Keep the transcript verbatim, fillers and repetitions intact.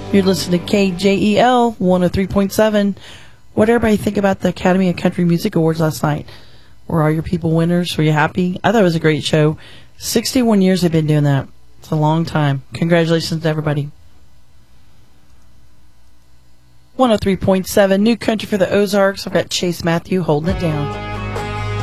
You're listening to K J E L one oh three point seven. What did everybody think about the Academy of Country Music Awards last night? Were all your people winners? Were you happy? I thought it was a great show. sixty-one years they've been doing that. It's a long time. Congratulations to everybody. one oh three point seven, New Country for the Ozarks. I've got Chase Matthew holding it down.